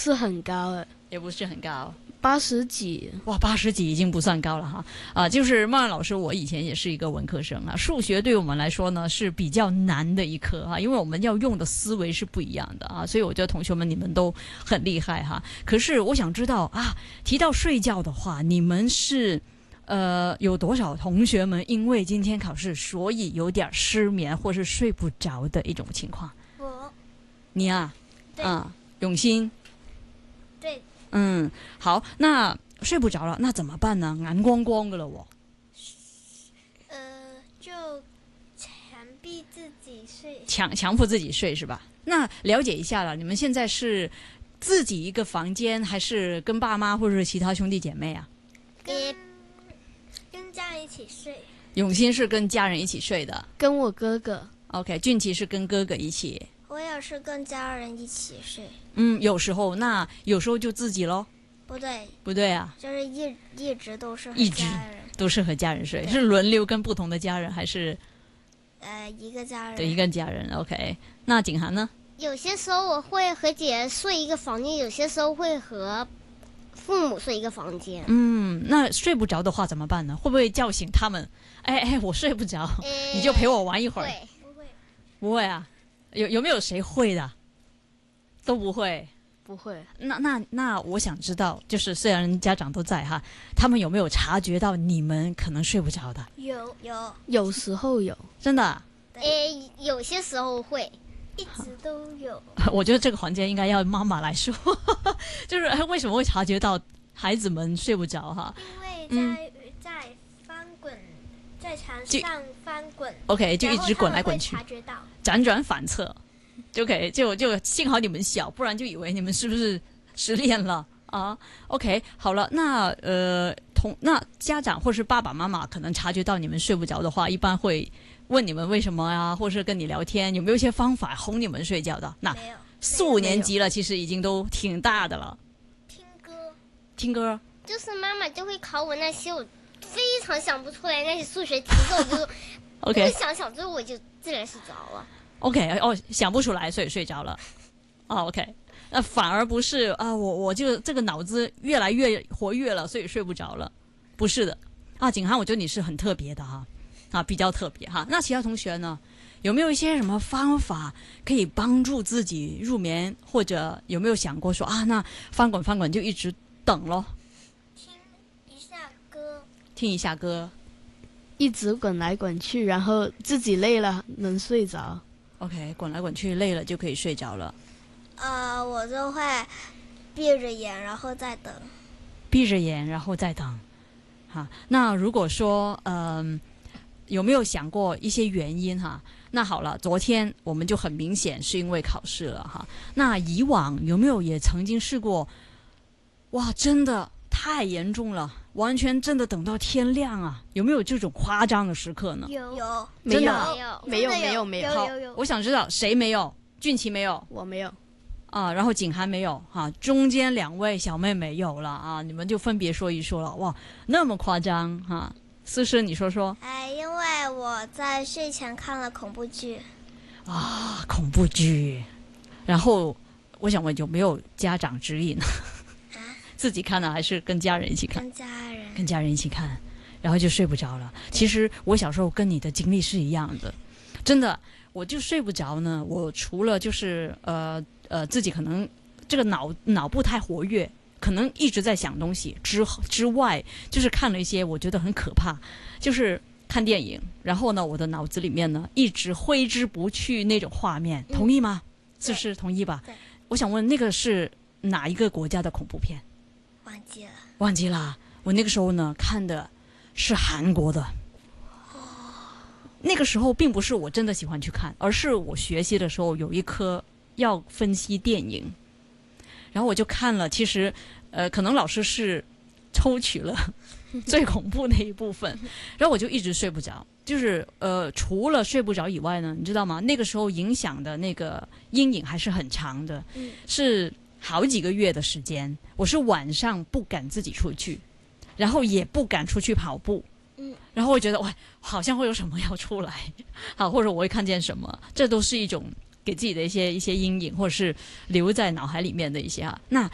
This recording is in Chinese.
是很高， 也不是很高。 80几。 哇，80几已经不算高了哈。就是孟老师，我以前也是一个文科生啊，数学对我们来说呢是比较难的一科哈，因为我们要用的思维是不一样的啊，所以我觉得同学们你们都很厉害哈。可是我想知道啊，提到睡觉的话，你们是有多少同学们因为今天考试所以有点失眠或是睡不着的一种情况？你啊，永新， 对。 好，那睡不着了，那怎么办呢？眼光光的了我。 就强逼自己睡， 强迫自己睡是吧？那了解一下了，你们现在是自己一个房间，还是跟爸妈或者是其他兄弟姐妹啊？ 跟家人一起睡。 永新是跟家人一起睡的， 跟我哥哥。 OK， 俊奇是跟哥哥一起。 我也是跟家人一起睡。 有时候就自己咯。 不对啊， 就是一直都是和家人， 都是和家人睡，是轮流跟不同的家人，还是一个家人？ 对，一个家人。OK， 那景涵呢？ 有些时候我会和姐姐睡一个房间，有些时候会和父母睡一个房间。 那睡不着的话怎么办呢？会不会叫醒他们？我睡不着，你就陪我玩一会儿。不会啊。有没有谁会的？都不会。 不会。 那我想知道，就是虽然家长都在哈，他们有没有察觉到你们可能睡不着的？ 有时候有。 真的？ 有些时候会， 一直都有。 我觉得这个环节应该要妈妈来说，就是为什么会察觉到孩子们睡不着哈？ 因为在翻滚，在床上翻滚。 OK， 就一直滚来滚去， 察觉到辗转反侧。OK， 就幸好你们小，不然就以为你们是不是失恋了啊 ？OK， 好了，那家长或是爸爸妈妈可能察觉到你们睡不着的话，一般会问你们为什么呀，或是跟你聊天，有没有一些方法哄你们睡觉的？那4、5年级了，其实已经都挺大的了。听歌， 就是妈妈就会考我那些我非常想不出来那些数学题，我就 OK， 想最后我就自然睡着了。 OK， 想不出来，所以睡着了。OK， 那反而不是啊，我就这个脑子越来越活跃了，所以睡不着了。不是的啊，景涵，我觉得你是很特别的哈，比较特别哈。那其他同学呢，有没有一些什么方法可以帮助自己入眠，或者有没有想过说啊，那翻滚就一直等咯？听一下歌， 一直滚来滚去，然后自己累了能睡着。 OK， 滚来滚去累了就可以睡着了。 我就会闭着眼，然后再等。 闭着眼，然后再等。哈，那如果说有没有想过一些原因哈？那好了，昨天我们就很明显是因为考试了哈。那以往有没有也曾经试过？哇，真的太严重了，完全真的等到天亮啊！有没有这种夸张的时刻呢？ 有， 没有， 没有。 好，我想知道谁没有？俊奇没有， 我没有啊，然后景涵没有哈，中间2位小妹妹有了啊，你们就分别说一说了。哇，那么夸张哈！思诗，你说说。 因为我在睡前看了恐怖剧。 啊，恐怖剧。然后我想问，有没有家长指引？自己看呢，还是跟家人一起看？跟家人一起看，然后就睡不着了。其实我小时候跟你的经历是一样的，真的，我就睡不着呢。我除了就是自己可能这个脑部太活跃，可能一直在想东西之外，就是看了一些我觉得很可怕，就是看电影，然后呢，我的脑子里面呢一直挥之不去那种画面，同意吗？是同意吧？我想问，那个是哪一个国家的恐怖片？忘记了。我那个时候呢看的是韩国的。那个时候并不是我真的喜欢去看，而是我学习的时候有一科要分析电影，然后我就看了。其实可能老师是抽取了最恐怖那一部分，然后我就一直睡不着。就是除了睡不着以外呢，你知道吗？那个时候影响的那个阴影还是很长的，是好几个月的时间。我是晚上不敢自己出去，然后也不敢出去跑步，然后我觉得哇，好像会有什么要出来，好，或者我会看见什么，这都是一种给自己的一些阴影，或者是留在脑海里面的一些那